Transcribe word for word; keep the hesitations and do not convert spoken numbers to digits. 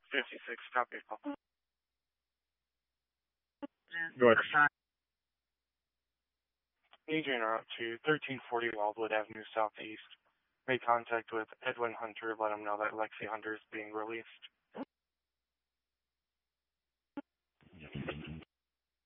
fifty-six, copy. Go ahead. Agent route to thirteen forty Wildwood Avenue Southeast. Make contact with Edwin Hunter. Let him know that Lexi Hunter is being released.